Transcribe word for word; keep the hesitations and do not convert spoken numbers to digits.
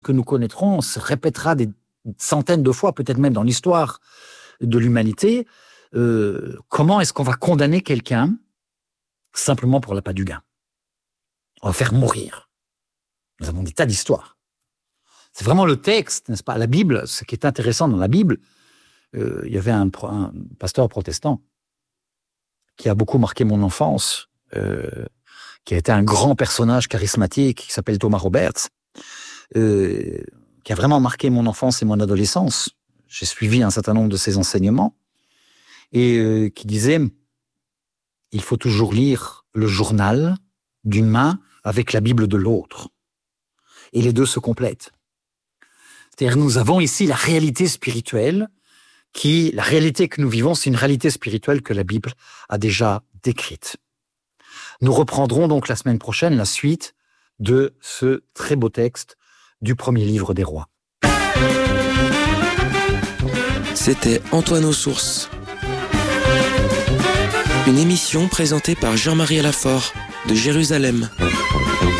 que nous connaîtrons se répétera des centaines de fois, peut-être même dans l'histoire de l'humanité. Euh, comment est-ce qu'on va condamner quelqu'un simplement pour l'appât du gain? On va faire mourir. Nous avons des tas d'histoires. C'est vraiment le texte, n'est-ce pas? La Bible, ce qui est intéressant dans la Bible, euh, il y avait un, un pasteur protestant qui a beaucoup marqué mon enfance, euh, qui a été un grand personnage charismatique, qui s'appelle Thomas Roberts, euh, qui a vraiment marqué mon enfance et mon adolescence. J'ai suivi un certain nombre de ses enseignements, et euh, qui disait, il faut toujours lire le journal d'une main avec la Bible de l'autre. Et les deux se complètent. C'est-à-dire, nous avons ici la réalité spirituelle, qui, la réalité que nous vivons, c'est une réalité spirituelle que la Bible a déjà décrite. Nous reprendrons donc la semaine prochaine la suite de ce très beau texte du premier livre des rois. C'était Antoine aux sources. Une émission présentée par Jean-Marie Alafort de Jérusalem.